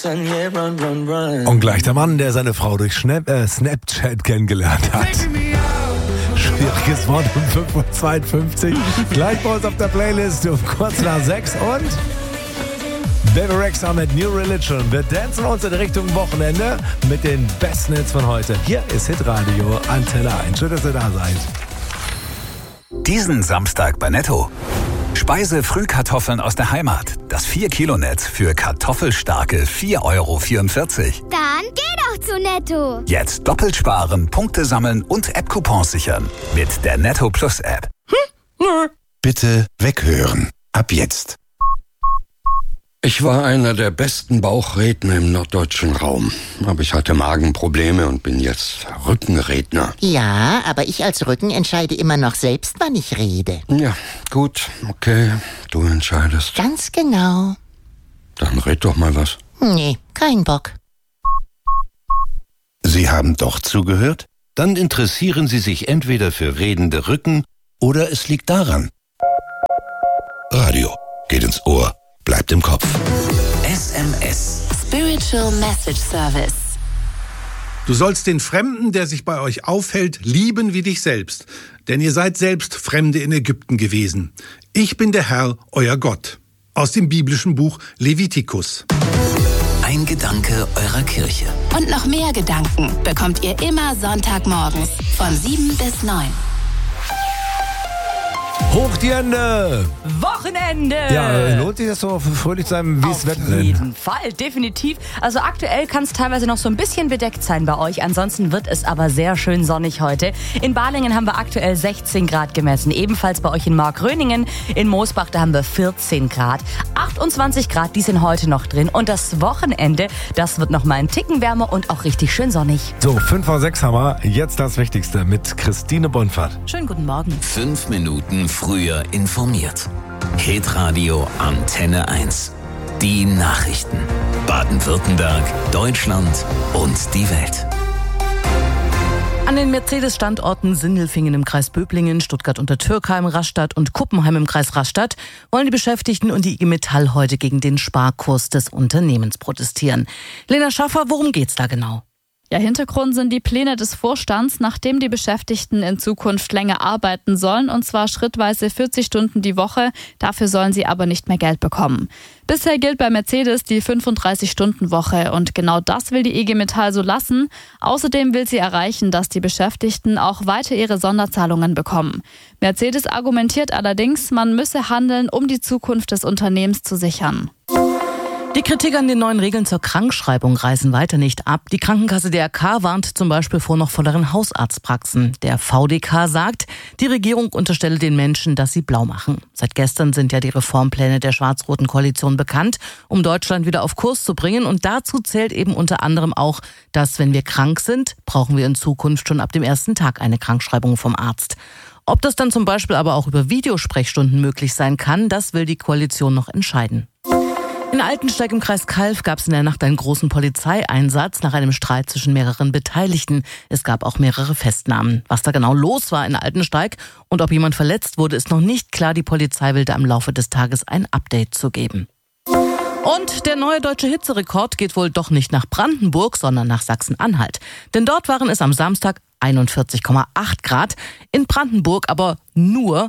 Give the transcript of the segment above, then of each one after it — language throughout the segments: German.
Und gleich der Mann, der seine Frau durch Snapchat kennengelernt hat. Schwieriges Wort um 5.52 Uhr. Gleich bei uns auf der Playlist um kurz nach 6 und Baby Rexha mit New Religion. Wir dancen uns in Richtung Wochenende mit den besten Hits von heute. Hier ist Hitradio Antenne 1. Schön, dass ihr da seid. Diesen Samstag bei Netto. Speise-Frühkartoffeln aus der Heimat. Das 4-Kilo-Netz für kartoffelstarke 4,44 €. Dann geh doch zu Netto. Jetzt doppelt sparen, Punkte sammeln und App-Coupons sichern. Mit der Netto Plus App. Bitte weghören. Ab jetzt. Ich war einer der besten Bauchredner im norddeutschen Raum. Aber ich hatte Magenprobleme und bin jetzt Rückenredner. Ja, aber ich als Rücken entscheide immer noch selbst, wann ich rede. Ja, gut, okay, du entscheidest. Ganz genau. Dann red doch mal was. Nee, kein Bock. Sie haben doch zugehört? Dann interessieren Sie sich entweder für redende Rücken oder es liegt daran. Radio geht ins Ohr, bleibt im Kopf. SMS. Spiritual Message Service. Du sollst den Fremden, der sich bei euch aufhält, lieben wie dich selbst. Denn ihr seid selbst Fremde in Ägypten gewesen. Ich bin der Herr, euer Gott. Aus dem biblischen Buch Levitikus. Ein Gedanke eurer Kirche. Und noch mehr Gedanken bekommt ihr immer Sonntagmorgens von 7 bis 9. Hoch die Hände! Wochenende! Ja, lohnt sich das so fröhlich sein? Wie ist das Wetter denn? Auf jeden Fall, definitiv. Also aktuell kann es teilweise noch so ein bisschen bedeckt sein bei euch. Ansonsten wird es aber sehr schön sonnig heute. In Balingen haben wir aktuell 16 Grad gemessen. Ebenfalls bei euch in Markröningen. In Moosbach, da haben wir 14 Grad. 28 Grad, die sind heute noch drin. Und das Wochenende, das wird noch mal ein Ticken wärmer und auch richtig schön sonnig. So, 5:06 haben wir. Jetzt das Wichtigste mit Christine Bonfahrt. Schönen guten Morgen. 5 Minuten früher informiert. Hitradio Antenne 1. Die Nachrichten. Baden-Württemberg, Deutschland und die Welt. An den Mercedes-Standorten Sindelfingen im Kreis Böblingen, Stuttgart-Untertürkheim, Rastatt und Kuppenheim im Kreis Rastatt wollen die Beschäftigten und die IG Metall heute gegen den Sparkurs des Unternehmens protestieren. Lena Schaffer, worum geht's da genau? Ja, Hintergrund sind die Pläne des Vorstands, nachdem die Beschäftigten in Zukunft länger arbeiten sollen, und zwar schrittweise 40 Stunden die Woche. Dafür sollen sie aber nicht mehr Geld bekommen. Bisher gilt bei Mercedes die 35-Stunden-Woche und genau das will die IG Metall so lassen. Außerdem will sie erreichen, dass die Beschäftigten auch weiter ihre Sonderzahlungen bekommen. Mercedes argumentiert allerdings, man müsse handeln, um die Zukunft des Unternehmens zu sichern. Die Kritik an den neuen Regeln zur Krankschreibung reißen weiter nicht ab. Die Krankenkasse DRK warnt zum Beispiel vor noch volleren Hausarztpraxen. Der VDK sagt, die Regierung unterstelle den Menschen, dass sie blau machen. Seit gestern sind ja die Reformpläne der schwarz-roten Koalition bekannt, um Deutschland wieder auf Kurs zu bringen. Und dazu zählt eben unter anderem auch, dass wenn wir krank sind, brauchen wir in Zukunft schon ab dem ersten Tag eine Krankschreibung vom Arzt. Ob das dann zum Beispiel aber auch über Videosprechstunden möglich sein kann, das will die Koalition noch entscheiden. In Altensteig im Kreis Calw gab es in der Nacht einen großen Polizeieinsatz nach einem Streit zwischen mehreren Beteiligten. Es gab auch mehrere Festnahmen. Was da genau los war in Altensteig und ob jemand verletzt wurde, ist noch nicht klar. Die Polizei will da im Laufe des Tages ein Update zu geben. Und der neue deutsche Hitzerekord geht wohl doch nicht nach Brandenburg, sondern nach Sachsen-Anhalt. Denn dort waren es am Samstag 41,8 Grad, in Brandenburg aber nur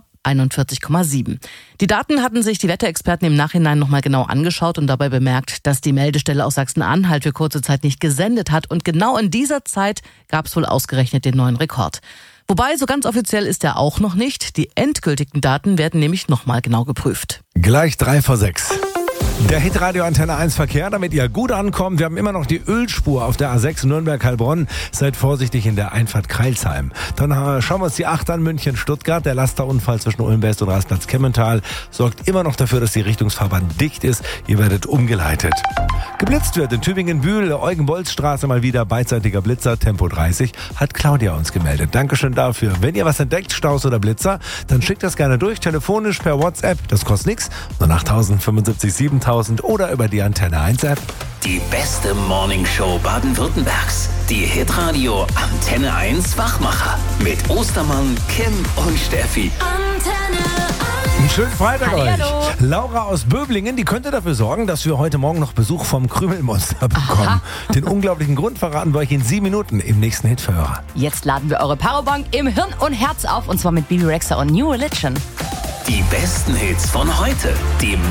41,7. Die Daten hatten sich die Wetterexperten im Nachhinein nochmal genau angeschaut und dabei bemerkt, dass die Meldestelle aus Sachsen-Anhalt für kurze Zeit nicht gesendet hat. Und genau in dieser Zeit gab es wohl ausgerechnet den neuen Rekord. Wobei, so ganz offiziell ist er auch noch nicht. Die endgültigen Daten werden nämlich nochmal genau geprüft. Gleich 5:06. Der Hitradio Antenne 1 Verkehr, damit ihr gut ankommt. Wir haben immer noch die Ölspur auf der A6 Nürnberg-Heilbronn. Seid vorsichtig in der Einfahrt Kreilsheim. Dann schauen wir uns die 8 an München-Stuttgart. Der Lasterunfall zwischen Ulm-West und Rastplatz Kemmental sorgt immer noch dafür, dass die Richtungsfahrbahn dicht ist. Ihr werdet umgeleitet. Geblitzt wird in Tübingen-Bühl, Eugen-Bolz-Straße mal wieder, beidseitiger Blitzer, Tempo 30, hat Claudia uns gemeldet. Dankeschön dafür. Wenn ihr was entdeckt, Staus oder Blitzer, dann schickt das gerne durch, telefonisch per WhatsApp. Das kostet nichts. 08000 75 7000 oder über die Antenne 1 App. Die beste Morningshow Baden-Württembergs. Die Hitradio Antenne 1 Wachmacher. Mit Ostermann, Kim und Steffi. Antenne 1. Einen schönen Freitag Hallihallo. euch. Laura aus Böblingen, die könnte dafür sorgen, dass wir heute Morgen noch Besuch vom Krümelmonster bekommen. Den unglaublichen Grund verraten wir euch in 7 Minuten im nächsten Hitverhörer. Jetzt laden wir eure Powerbank im Hirn und Herz auf, und zwar mit Bibi Rexha und New Religion. Die besten Hits von heute. Die